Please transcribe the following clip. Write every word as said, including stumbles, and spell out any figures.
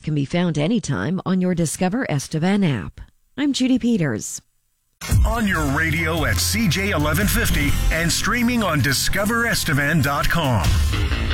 can be found anytime on your Discover Estevan app. I'm Judy Peters. On your radio at C J eleven fifty and streaming on discover estevan dot com.